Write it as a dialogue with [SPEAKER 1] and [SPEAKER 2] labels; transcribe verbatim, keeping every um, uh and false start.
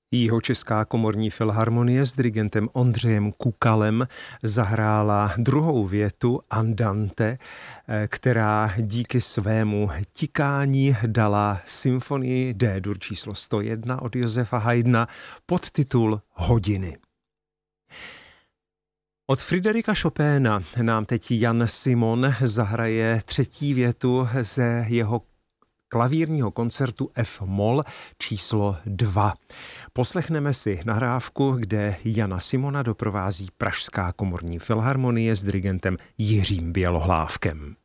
[SPEAKER 1] Jihočeská komorní filharmonie s dirigentem Ondřejem Kukalem zahrála druhou větu Andante, která díky svému tikání dala symfonii D-dur číslo sto jedna od Josefa Haydna podtitul Hodiny. Od Fryderika Chopina nám teď Jan Simon zahraje třetí větu ze jeho klavírního koncertu F-moll číslo dva. Poslechneme si nahrávku, kde Jana Simona doprovází Pražská komorní filharmonie s dirigentem Jiřím Bělohlávkem.